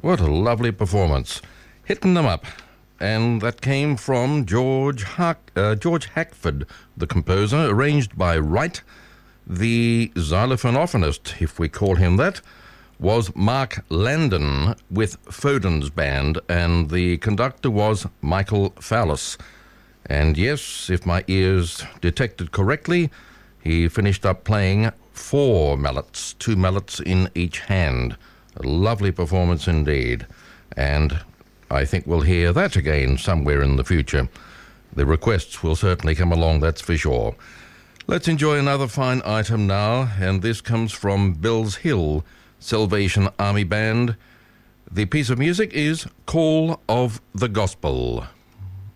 What a lovely performance. Hitting them up. And that came from George Hackford, the composer, arranged by Wright. The xylophonophonist, if we call him that, was Mark Landon with Foden's band, and the conductor was Michael Fowlis. And yes, if my ears detected correctly, he finished up playing 4 mallets, 2 mallets in each hand. A lovely performance indeed. And I think we'll hear that again somewhere in the future. The requests will certainly come along, that's for sure. Let's enjoy another fine item now, and this comes from Bills Hill, Salvation Army Band. The piece of music is Call of the Gospel.